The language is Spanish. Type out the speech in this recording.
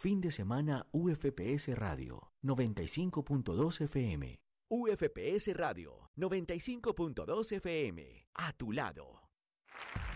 Fin de semana UFPS Radio 95.2 FM. UFPS Radio 95.2 FM. A tu lado.